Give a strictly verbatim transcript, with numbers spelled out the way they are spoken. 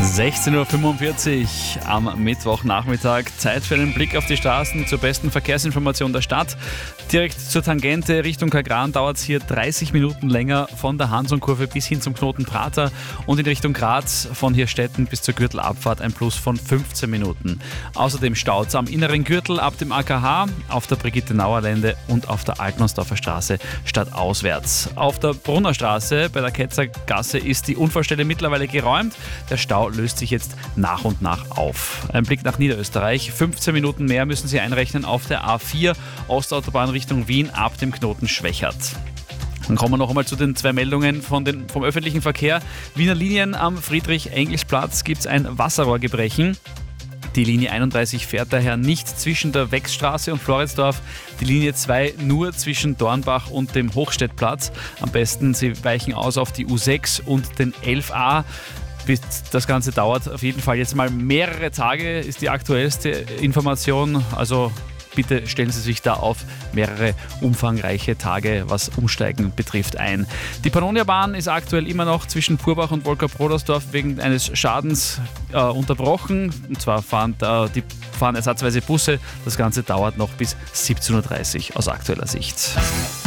sechzehn Uhr fünfundvierzig am Mittwochnachmittag. Zeit für einen Blick auf die Straßen zur besten Verkehrsinformation der Stadt. Direkt zur Tangente Richtung Kagran dauert es hier dreißig Minuten länger von der Hansonkurve bis hin zum Knoten Prater und in Richtung Graz von Hirstetten bis zur Gürtelabfahrt ein Plus von fünfzehn Minuten. Außerdem staut es am inneren Gürtel ab dem A K H, auf der Brigitte-Nauer-Lände und auf der Altmannsdorfer Straße stadtauswärts. Auf der Brunner Straße bei der Ketzergasse ist die Unfallstelle mittlerweile geräumt. Der Stau löst sich jetzt nach und nach auf. Ein Blick nach Niederösterreich. fünfzehn Minuten mehr müssen Sie einrechnen auf der A vier Ostautobahn Richtung Wien ab dem Knoten Schwächert. Dann kommen wir noch einmal zu den zwei Meldungen von den, vom öffentlichen Verkehr. Wiener Linien am Friedrich-Engels-Platz gibt es ein Wasserrohrgebrechen. Die Linie einunddreißig fährt daher nicht zwischen der Wechsstraße und Floridsdorf, die Linie zwei nur zwischen Dornbach und dem Hochstädtplatz. Am besten Sie weichen aus auf die U sechs und den elf a. Bis das Ganze dauert auf jeden Fall jetzt mal mehrere Tage, ist die aktuellste Information. Also bitte stellen Sie sich da auf mehrere umfangreiche Tage, was Umsteigen betrifft, ein. Die Pannonia-Bahn ist aktuell immer noch zwischen Purbach und Wolker-Prodersdorf wegen eines Schadens äh, unterbrochen. Und zwar fahren, äh, die fahren ersatzweise Busse. Das Ganze dauert noch bis siebzehn Uhr dreißig aus aktueller Sicht.